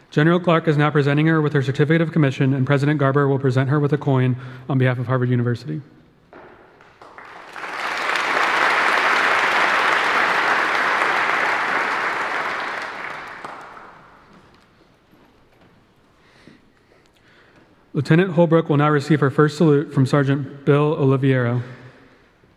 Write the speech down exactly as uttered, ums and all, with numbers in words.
General Clark is now presenting her with her certificate of commission, and President Garber will present her with a coin on behalf of Harvard University. Lieutenant Holbrook will now receive her first salute from Sergeant Bill Oliviero.